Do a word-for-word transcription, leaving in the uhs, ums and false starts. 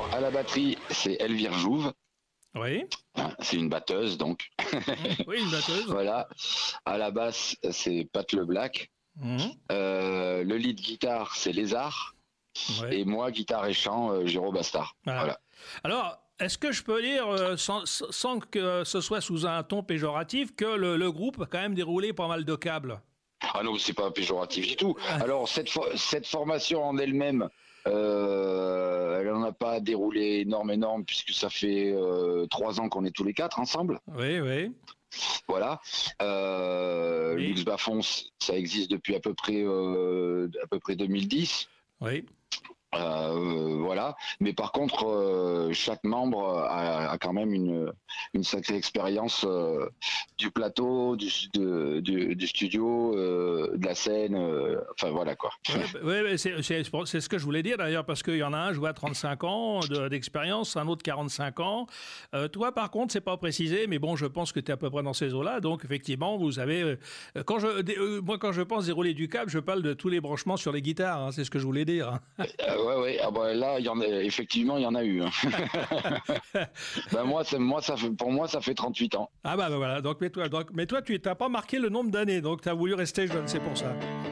Alors, à la batterie, c'est Elvire Jouve. Oui. C'est une batteuse, donc. Oui, une batteuse. Voilà. À la basse, c'est Pat LeBlack. Mmh. Euh, le lead guitare, c'est Lézard. Ouais. Et moi, guitare et chant, euh, Géraud Bastard. Voilà. Voilà. Alors, est-ce que je peux dire, euh, sans, sans que ce soit sous un ton péjoratif, que le, le groupe a quand même déroulé pas mal de câbles? Ah non, c'est pas péjoratif du tout. Alors, cette, fo- cette formation en elle-même, euh, elle n'en a pas déroulé énorme, énorme, puisque ça fait euh, trois ans qu'on est tous les quatre ensemble. Oui, oui. Voilà. Euh, Oui. Lux Bafons, ça existe depuis à peu près, euh, à peu près deux mille dix. Oui. Euh, voilà. Mais par contre, euh, chaque membre a, a quand même une, une sacrée expérience euh, du plateau, du, de- du, du studio, euh, de la scène. euh, enfin voilà quoi. Ouais, bah, ouais, ouais, c'est, c'est, c'est ce que je voulais dire d'ailleurs, parce qu'il y en a un, je vois, trente-cinq ans de- d'expérience, un autre quarante-cinq ans. Euh, toi, par contre, c'est pas précisé, mais bon, je pense que tu es à peu près dans ces eaux-là. Donc, effectivement, vous avez. euh, quand je, dé- euh, moi, quand je pense dérouler du câble, je parle de tous les branchements sur les guitares. Hein, c'est ce que je voulais dire. Hein. Euh, ouais ouais. Ah bah, là, il y en a, effectivement, il y en a eu. Hein. Ben moi, c'est, moi, ça fait, pour moi, ça fait trente-huit ans. Ah bah, bah, voilà. Donc, mais toi, donc, mais toi, tu t'as pas marqué le nombre d'années, donc tu as voulu rester jeune, c'est pour ça.